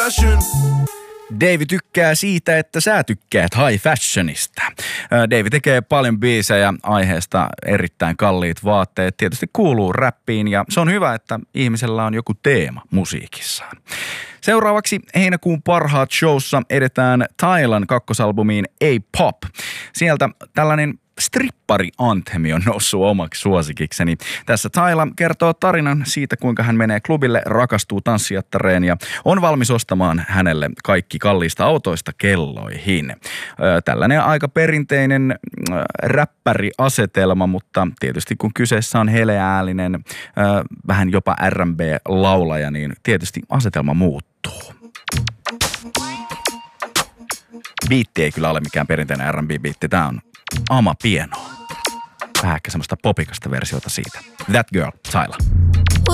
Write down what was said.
fashion. Davey tykkää siitä, että sä tykkäät high fashionista. Davey tekee paljon biisejä aiheesta, erittäin kalliit vaatteet. Tietysti kuuluu räppiin ja se on hyvä, että ihmisellä on joku teema musiikissaan. Seuraavaksi heinäkuun parhaat showssa edetään Tylan kakkosalbumiin A-Pop. Sieltä tällainen strippari-anthemi on noussut omaksi suosikikseni. Tässä Tyla kertoo tarinan siitä, kuinka hän menee klubille, rakastuu tanssijattareen ja on valmis ostamaan hänelle kaikki kalliista autoista kelloihin. Tällainen aika perinteinen räppäriasetelma, mutta tietysti kun kyseessä on heleäälinen, vähän jopa R&B-laulaja, niin tietysti asetelma muuttuu. Biitti ei kyllä ole mikään perinteinen R&B-biitti, tää on amapienoa. Vähän ehkä semmoista popikasta versiota siitä. That Girl, Tyla.